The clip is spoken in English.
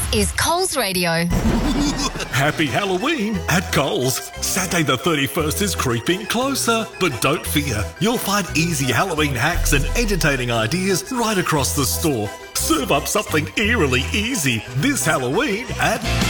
is Coles Radio. Happy Halloween at Coles. Saturday the 31st is creeping closer. But don't fear, you'll find easy Halloween hacks and entertaining ideas right across the store. Serve up something eerily easy this Halloween at